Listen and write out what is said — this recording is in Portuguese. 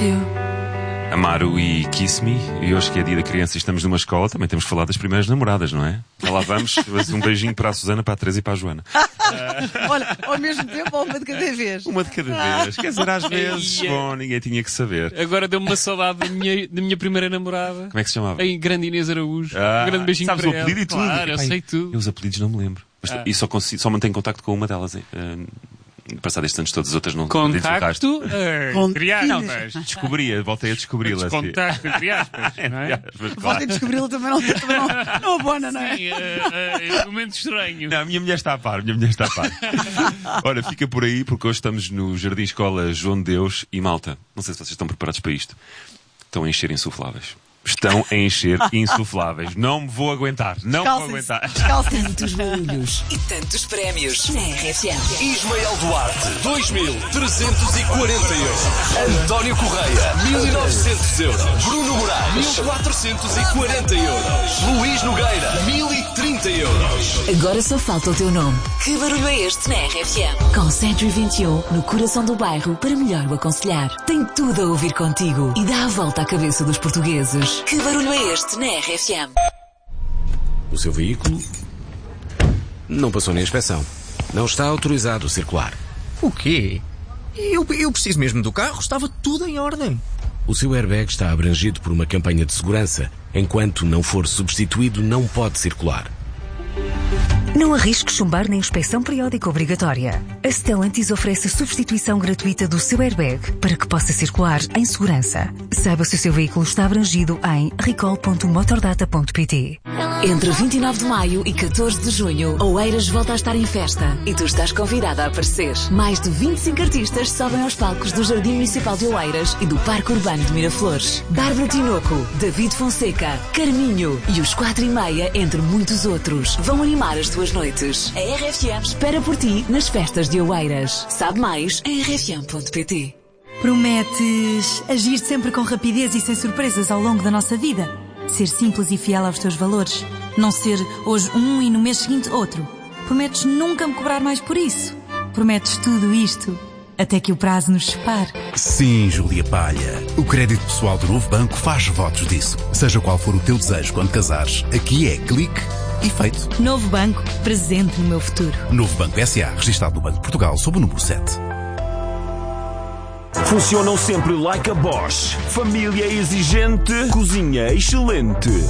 you. Amaru e Kiss Me, e hoje que é dia da criança e estamos numa escola, também temos que falar das primeiras namoradas, não é? Lá vamos, um beijinho para a Susana, para a Teresa e para a Joana. Olha, ao mesmo tempo ou uma de cada vez? Uma de cada vez, quer dizer, às vezes, bom, ninguém tinha que saber. Agora deu-me uma saudade da minha primeira namorada. Como é que se chamava? Em Grande Inês Araújo. Um grande beijinho sabes para o apelido ela. e tudo? Claro, eu sei tudo. Eu os apelidos não me lembro. E só mantenho contacto com uma delas. Passado estes anos todos, as outras não. Contacto, Descobria, voltei a descobri-la. Contacto, entre aspas, não é? Voltei a descobri-la também não abona, não é? Sim, é um momento estranho. Não, a minha mulher está a par, Ora, fica por aí, porque hoje estamos no Jardim Escola João de Deus e malta. Não sei se vocês estão preparados para isto. Estão a encher insufláveis. Estão a encher insufláveis. Não me vou aguentar. Não vou aguentar. Tantos barulhos e tantos prémios na RFM. Ismael Duarte, 2.340 euros. António Correia, 1.900 euros. Bruno Moraes, 1.440 euros. Luís Nogueira, 1.030 euros. Agora só falta o teu nome. Que barulho é este na RFM? Com Century 21, no coração do bairro, para melhor o aconselhar. Tem tudo a ouvir contigo e dá a volta à cabeça dos portugueses. Que barulho é este na RFM? O seu veículo não passou na inspeção. Não está autorizado a circular. O quê? Eu preciso mesmo do carro. Estava tudo em ordem. O seu airbag está abrangido por uma campanha de segurança. Enquanto não for substituído, não pode circular. Não arrisque chumbar na inspeção periódica obrigatória. A Stellantis oferece a substituição gratuita do seu airbag para que possa circular em segurança. Saiba se o seu veículo está abrangido em recall.motordata.pt. Entre 29 de maio e 14 de junho, Oeiras volta a estar em festa e tu estás convidada a aparecer. Mais de 25 artistas sobem aos palcos do Jardim Municipal de Oeiras e do Parque Urbano de Miraflores. Bárbara Tinoco, David Fonseca, Carminho e os 4:30, entre muitos outros, vão animar as tuas noites. A RFM espera por ti nas festas de Oeiras. Sabe mais em rfm.pt. Prometes agir sempre com rapidez e sem surpresas ao longo da nossa vida? Ser simples e fiel aos teus valores? Não ser hoje um e no mês seguinte outro? Prometes nunca me cobrar mais por isso? Prometes tudo isto até que o prazo nos separe? Sim, Júlia Palha. O crédito pessoal do Novo Banco faz votos disso. Seja qual for o teu desejo quando casares, aqui é clique e feito. Novo Banco, presente no meu futuro. Novo Banco S.A., registado no Banco de Portugal, sob o número 7. Funcionam sempre like a Bosch. Família exigente, cozinha excelente.